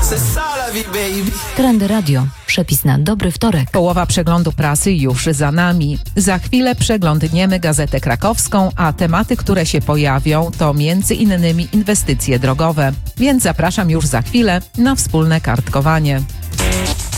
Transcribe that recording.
Trendy Radio. Przepis na dobry wtorek. Połowa przeglądu prasy już za nami. Za chwilę przeglądniemy Gazetę Krakowską, a tematy, które się pojawią, to między innymi inwestycje drogowe. Więc zapraszam już za chwilę na wspólne kartkowanie.